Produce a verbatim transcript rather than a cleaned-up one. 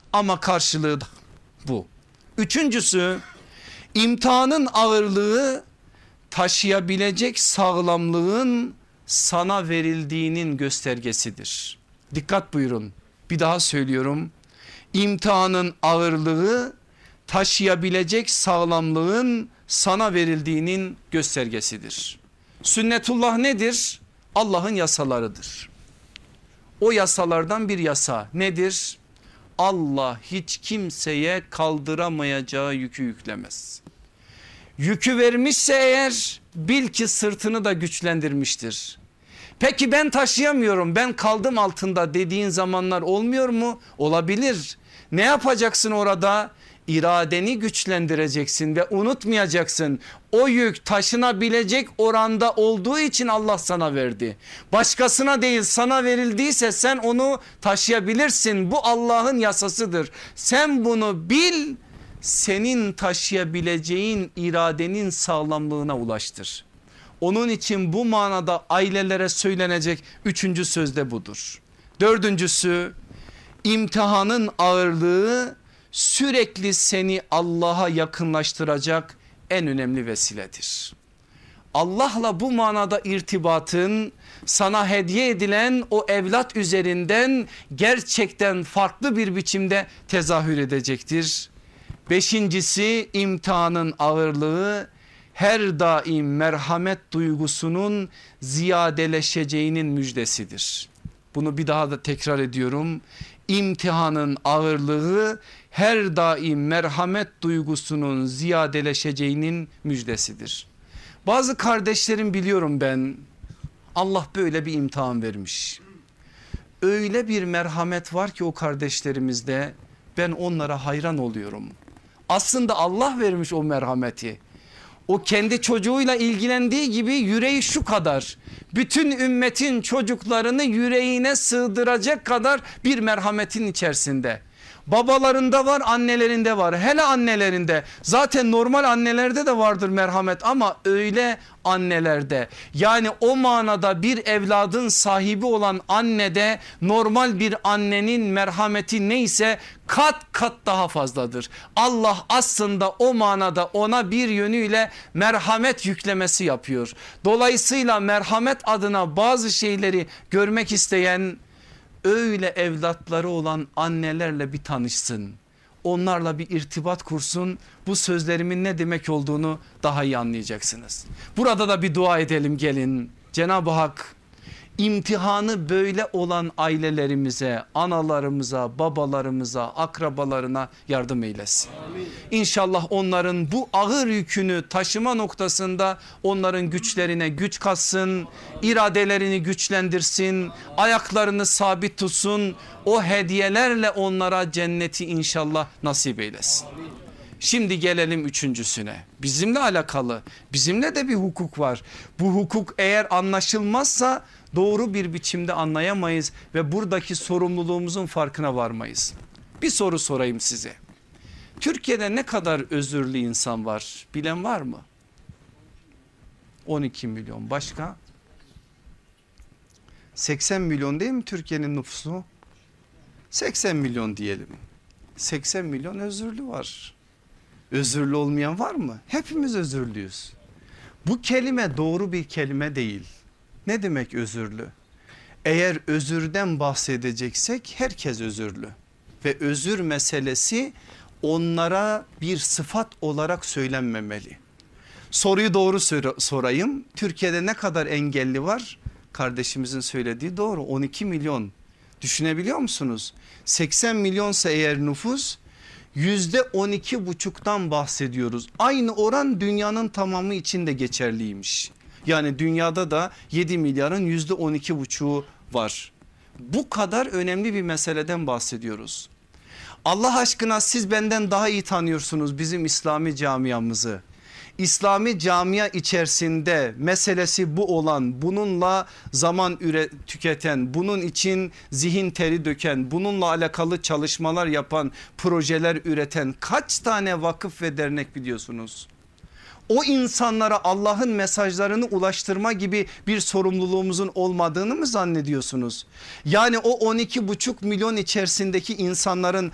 ama karşılığı da bu. Üçüncüsü, imtihanın ağırlığı taşıyabilecek sağlamlığın sana verildiğinin göstergesidir. Dikkat buyurun, bir daha söylüyorum. İmtihanın ağırlığı taşıyabilecek sağlamlığın sana verildiğinin göstergesidir. Sünnetullah nedir? Allah'ın yasalarıdır. O yasalardan bir yasa nedir? Allah hiç kimseye kaldıramayacağı yükü yüklemez. Yükü vermişse eğer bil ki sırtını da güçlendirmiştir. Peki ben taşıyamıyorum, ben kaldım altında dediğin zamanlar olmuyor mu? Olabilir. Ne yapacaksın orada? İradeni güçlendireceksin ve unutmayacaksın. O yük taşınabilecek oranda olduğu için Allah sana verdi. Başkasına değil, sana verildiyse sen onu taşıyabilirsin. Bu Allah'ın yasasıdır. Sen bunu bil, senin taşıyabileceğin iradenin sağlamlığına ulaştır. Onun için bu manada ailelere söylenecek üçüncü söz de budur. Dördüncüsü, imtihanın ağırlığı sürekli seni Allah'a yakınlaştıracak en önemli vesiledir. Allah'la bu manada irtibatın sana hediye edilen o evlat üzerinden gerçekten farklı bir biçimde tezahür edecektir. Beşincisi, imtihanın ağırlığı her daim merhamet duygusunun ziyadeleşeceğinin müjdesidir. Bunu bir daha da tekrar ediyorum. İmtihanın ağırlığı her daim merhamet duygusunun ziyadeleşeceğinin müjdesidir. Bazı kardeşlerim biliyorum ben, Allah böyle bir imtihan vermiş. Öyle bir merhamet var ki o kardeşlerimizde, ben onlara hayran oluyorum. Aslında Allah vermiş o merhameti. O kendi çocuğuyla ilgilendiği gibi yüreği şu kadar, bütün ümmetin çocuklarını yüreğine sığdıracak kadar bir merhametin içerisinde. Babalarında var, annelerinde var, hele annelerinde, zaten normal annelerde de vardır merhamet ama öyle annelerde, yani o manada bir evladın sahibi olan annede normal bir annenin merhameti neyse kat kat daha fazladır. Allah aslında o manada ona bir yönüyle merhamet yüklemesi yapıyor. Dolayısıyla merhamet adına bazı şeyleri görmek isteyen, öyle evlatları olan annelerle bir tanışsın. Onlarla bir irtibat kursun. Bu sözlerimin ne demek olduğunu daha iyi anlayacaksınız. Burada da bir dua edelim gelin. Cenab-ı Hak imtihanı böyle olan ailelerimize, analarımıza, babalarımıza, akrabalarına yardım eylesin. Amin. İnşallah onların bu ağır yükünü taşıma noktasında onların güçlerine güç katsın, iradelerini güçlendirsin, ayaklarını sabit tutsun. O hediyelerle onlara cenneti inşallah nasip eylesin. Amin. Şimdi gelelim üçüncüsüne. Bizimle alakalı, bizimle de bir hukuk var. Bu hukuk eğer anlaşılmazsa doğru bir biçimde anlayamayız ve buradaki sorumluluğumuzun farkına varmayız. Bir soru sorayım size. Türkiye'de ne kadar özürlü insan var? Bilen var mı? on iki milyon. Başka? seksen milyon değil mi Türkiye'nin nüfusu? seksen milyon diyelim. seksen milyon özürlü var. Özürlü olmayan var mı? Hepimiz özürlüyüz. Bu kelime doğru bir kelime değil. Ne demek özürlü? Eğer özürden bahsedeceksek herkes özürlü ve özür meselesi onlara bir sıfat olarak söylenmemeli. Soruyu doğru sorayım. Türkiye'de ne kadar engelli var? Kardeşimizin söylediği doğru, on iki milyon. Düşünebiliyor musunuz? seksen milyonsa eğer nüfus, yüzde on iki buçuktan bahsediyoruz. Aynı oran dünyanın tamamı için de geçerliymiş. Yani dünyada da yedi milyarın yüzde on iki buçuğu var. Bu kadar önemli bir meseleden bahsediyoruz. Allah aşkına siz benden daha iyi tanıyorsunuz bizim İslami camiamızı. İslami camia içerisinde meselesi bu olan, bununla zaman üre, tüketen, bunun için zihin teri döken, bununla alakalı çalışmalar yapan, projeler üreten kaç tane vakıf ve dernek biliyorsunuz? O insanlara Allah'ın mesajlarını ulaştırma gibi bir sorumluluğumuzun olmadığını mı zannediyorsunuz? Yani o on iki buçuk milyon içerisindeki insanların